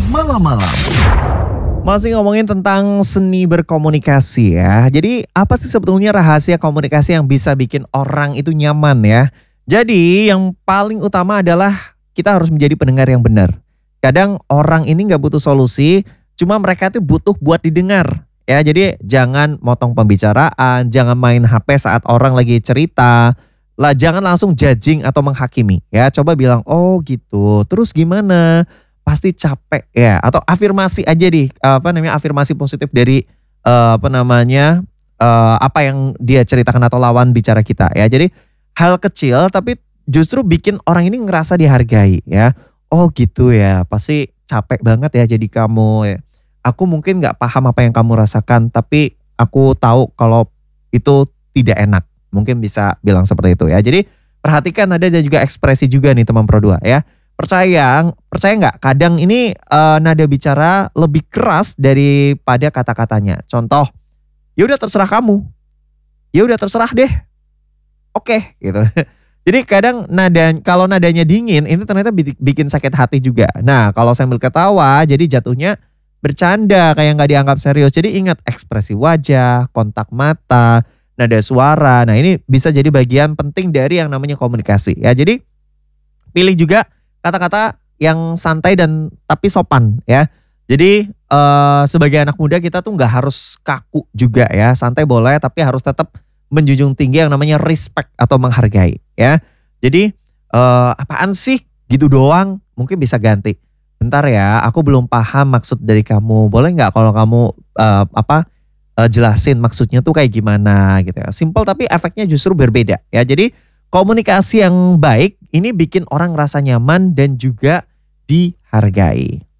malam-malam. Masih ngomongin tentang seni berkomunikasi ya. Jadi apa sih sebetulnya rahasia komunikasi yang bisa bikin orang itu nyaman ya? Jadi yang paling utama adalah kita harus menjadi pendengar yang benar. Kadang orang ini nggak butuh solusi, cuma mereka tuh butuh buat didengar. Ya, jadi jangan motong pembicaraan, jangan main HP saat orang lagi cerita. Lah jangan langsung judging atau menghakimi. Ya, coba bilang, "Oh gitu. Terus gimana?" Pasti capek ya, atau afirmasi aja afirmasi positif dari apa yang dia ceritakan atau lawan bicara kita ya. Jadi hal kecil tapi justru bikin orang ini ngerasa dihargai ya. Oh gitu ya, pasti capek banget ya jadi kamu ya. Aku mungkin nggak paham apa yang kamu rasakan, tapi aku tahu kalau itu tidak enak. Mungkin bisa bilang seperti itu ya. Jadi perhatikan nada dan juga ekspresi juga nih teman Pro 2 ya. Percaya nggak? Kadang ini nada bicara lebih keras daripada kata-katanya. Contoh, ya udah terserah kamu, ya udah terserah deh, oke gitu. Jadi kadang kalau nadanya dingin, ini ternyata bikin sakit hati juga. Nah kalau sambil ketawa, jadi jatuhnya bercanda kayak nggak dianggap serius. Jadi ingat ekspresi wajah, kontak mata, nada suara. Nah ini bisa jadi bagian penting dari yang namanya komunikasi ya. Jadi pilih juga kata-kata yang santai dan tapi sopan ya. Jadi sebagai anak muda kita tuh nggak harus kaku juga ya. Santai boleh tapi harus tetap menjunjung tinggi yang namanya respect atau menghargai ya. Jadi apaan sih gitu doang, mungkin bisa ganti. Bentar ya, aku belum paham maksud dari kamu. Boleh nggak kalau kamu jelasin maksudnya tuh kayak gimana gitu ya. Simple tapi efeknya justru berbeda ya. Jadi komunikasi yang baik ini bikin orang rasa nyaman dan juga dihargai.